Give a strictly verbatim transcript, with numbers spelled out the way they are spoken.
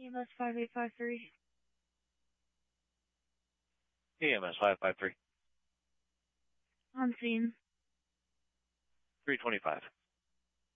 E M S five eight five three. E M S five five three. On scene. three twenty-five.